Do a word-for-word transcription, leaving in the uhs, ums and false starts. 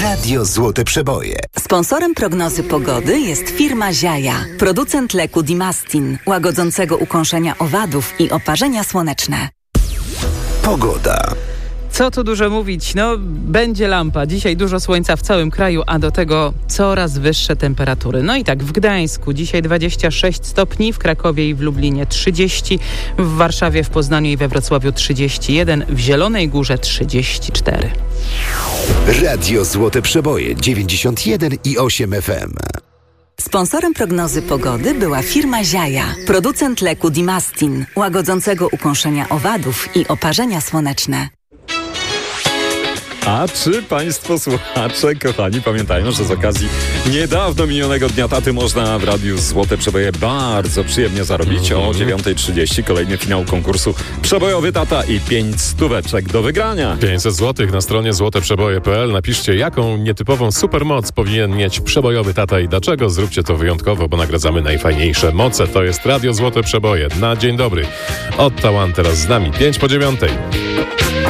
Radio Złote Przeboje. Sponsorem prognozy pogody jest firma Ziaja, producent leku Dimastin, łagodzącego ukąszenia owadów i oparzenia słoneczne. Pogoda. Co tu dużo mówić, no będzie lampa. Dzisiaj dużo słońca w całym kraju, a do tego coraz wyższe temperatury. No i tak, w Gdańsku dzisiaj dwadzieścia sześć stopni, w Krakowie i w Lublinie trzydzieści, w Warszawie, w Poznaniu i we Wrocławiu trzydzieści jeden, w Zielonej Górze trzydzieści cztery. Radio Złote Przeboje dziewięćdziesiąt jeden i osiem F M. Sponsorem prognozy pogody była firma Ziaja, producent leku Dimastin, łagodzącego ukąszenia owadów i oparzenia słoneczne. A czy Państwo słuchacze, kochani, pamiętają, że z okazji niedawno minionego Dnia Taty można w Radiu Złote Przeboje bardzo przyjemnie zarobić. O dziewiąta trzydzieści kolejny finał konkursu Przebojowy Tata i pięć stóweczek do wygrania. pięćset złotych na stronie złote przeboje kropka p l. Napiszcie, jaką nietypową supermoc powinien mieć przebojowy tata i dlaczego. Zróbcie to wyjątkowo, bo nagradzamy najfajniejsze moce. To jest Radio Złote Przeboje. Na dzień dobry. Ottawa teraz z nami. pięć po dziewiątej.